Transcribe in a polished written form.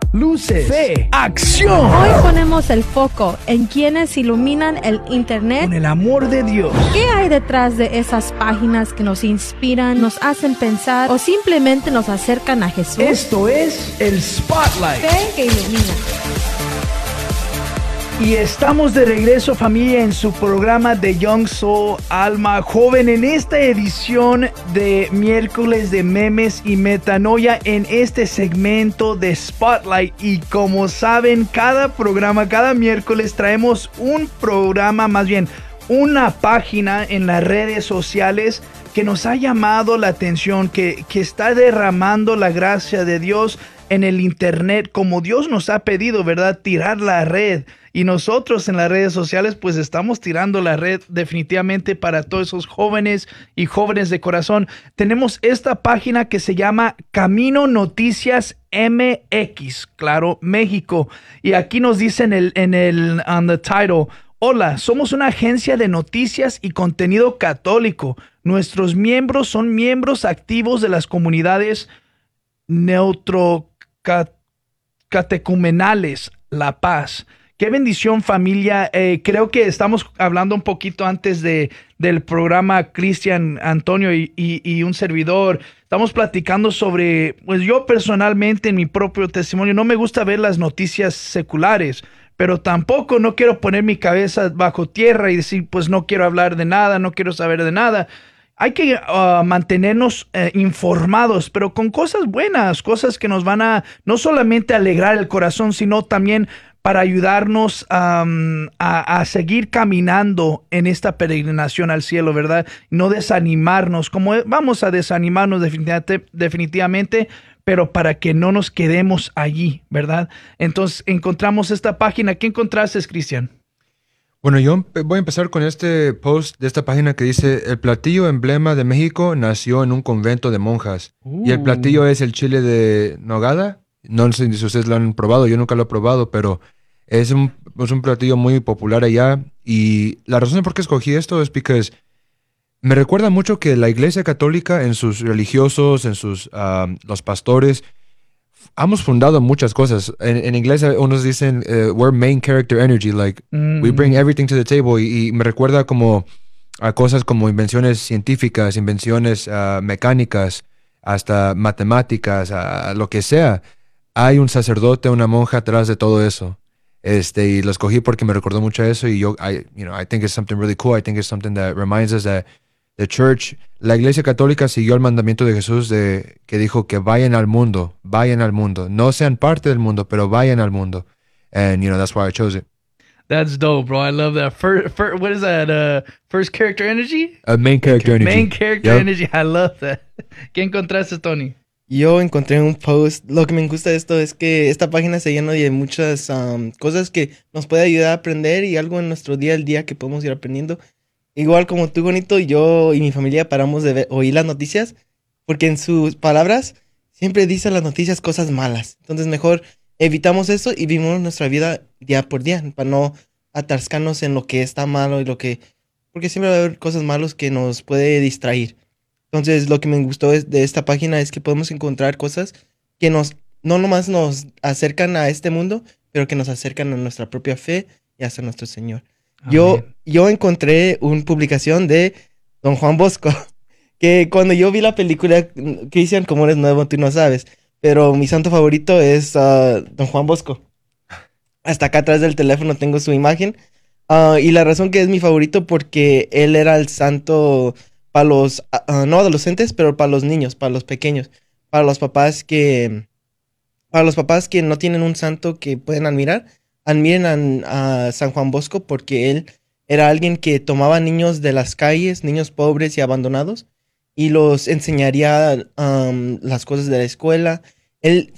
luces, fe, acción. Hoy ponemos el foco en quienes iluminan el internet con el amor de Dios. ¿Qué hay detrás de esas páginas que nos inspiran, nos hacen pensar o simplemente nos acercan a Jesús? Esto es el Spotlight. Fe que ilumina. Y estamos de regreso, familia, en su programa de Young Soul, Alma Joven, en esta edición de miércoles de memes y metanoia, en este segmento de Spotlight. Y como saben, cada programa, cada miércoles traemos un programa, más bien una página en las redes sociales que nos ha llamado la atención, que está derramando la gracia de Dios en el internet, como Dios nos ha pedido, ¿verdad? Tirar la red. Y nosotros en las redes sociales pues estamos tirando la red definitivamente para todos esos jóvenes y jóvenes de corazón. Tenemos esta página que se llama Camino Noticias MX, claro, México. Y aquí nos dicen on the title: hola, somos una agencia de noticias y contenido católico. Nuestros miembros son miembros activos de las comunidades catecumenales La Paz. Qué bendición, familia. Creo que estamos hablando un poquito antes del programa, Cristian, Antonio y un servidor. Estamos platicando sobre, pues yo personalmente en mi propio testimonio no me gusta ver las noticias seculares, pero tampoco no quiero poner mi cabeza bajo tierra y decir, pues no quiero hablar de nada, no quiero saber de nada. Hay que mantenernos informados, pero con cosas buenas, cosas que nos van a no solamente alegrar el corazón, sino también para ayudarnos a seguir caminando en esta peregrinación al cielo, ¿verdad? No desanimarnos, como vamos a desanimarnos definitivamente, pero para que no nos quedemos allí, ¿verdad? Entonces encontramos esta página. ¿Qué encontraste, Cristian? Bueno, yo voy a empezar con este post de esta página que dice: el platillo emblema de México nació en un convento de monjas. Y el platillo es el chile de nogada. No sé si ustedes lo han probado, yo nunca lo he probado, pero es un platillo muy popular allá. Y la razón por qué escogí esto es porque me recuerda mucho que la Iglesia Católica, en sus religiosos, en sus los pastores, hemos fundado muchas cosas. En inglés unos dicen we're main character energy, like we bring everything to the table. Y me recuerda como a cosas como invenciones científicas, invenciones mecánicas, hasta matemáticas, a lo que sea. Hay un sacerdote, una monja atrás de todo eso. Y lo escogí porque me recordó mucho a eso. Y I think it's something really cool. I think it's something that reminds us that the church, la Iglesia Católica siguió el mandamiento de Jesús que dijo que vayan al mundo. No sean parte del mundo, pero vayan al mundo. And, that's why I chose it. That's dope, bro. I love that. First, what is that? First character energy? Main character energy. Main character energy. I love that. ¿Qué encontraste, Tony? Yo encontré un post. Lo que me gusta de esto es que esta página se llena de muchas cosas que nos puede ayudar a aprender y algo en nuestro día al día que podemos ir aprendiendo. Igual como tú, Bonito, yo y mi familia paramos de oír las noticias porque en sus palabras siempre dicen las noticias cosas malas. Entonces mejor evitamos eso y vivimos nuestra vida día por día para no atascarnos en lo que está malo porque siempre va a haber cosas malas que nos puede distraer. Entonces lo que me gustó de esta página es que podemos encontrar cosas que no nomás nos acercan a este mundo, pero que nos acercan a nuestra propia fe y hacia nuestro Señor. Yo encontré una publicación de Don Juan Bosco, que cuando yo vi la película, Cristian, como eres nuevo, tú no sabes, pero mi santo favorito es Don Juan Bosco. Hasta acá atrás del teléfono tengo su imagen, y la razón que es mi favorito porque él era el santo para los, no adolescentes, pero para los niños, para los pequeños, para los papás que no tienen un santo que pueden admirar. Admiren a San Juan Bosco porque él era alguien que tomaba niños de las calles, niños pobres y abandonados, y los enseñaría las cosas de la escuela. Él